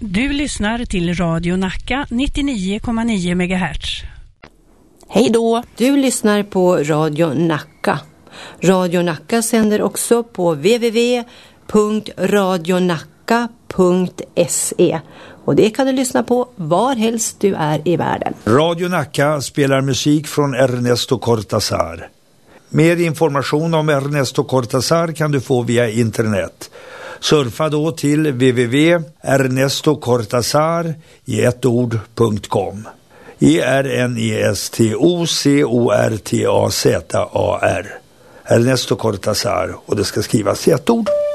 Du lyssnar till Radio Nacka 99,9 MHz. Hej då! Du lyssnar på Radio Nacka. Radio Nacka sänder också på www.radionacka.se. Och det kan du lyssna på var helst du är i världen. Radio Nacka spelar musik från Ernesto Cortázar. Mer information om Ernesto Cortázar kan du få via internet. Surfa då till www.ernestocortazar i ett ord.com. ERNESTOCORTAZAR. Ernesto Cortázar, och det ska skrivas i ett ord.